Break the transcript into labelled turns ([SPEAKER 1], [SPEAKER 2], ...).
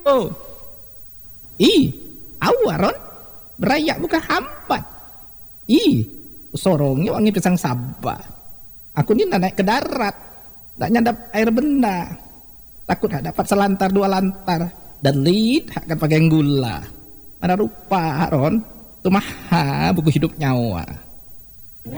[SPEAKER 1] Oh, awaron berayak buka hambat. Sorongnya wangi pisang sabah. Aku ni nak naik ke darat, tak nyadap air benda. Takut tak dapat selantar dua lantar dan lead akan pakai gula. Mana rupa Ron, tu maha buku hidup nyawa.